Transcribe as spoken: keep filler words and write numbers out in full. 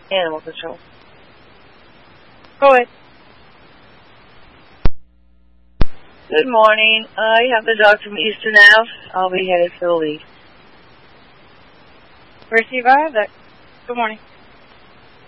Animal control. Go ahead. Good morning. I have the dog from Eastern Ave. I'll be headed for the lead. Receive, I have that. Good morning.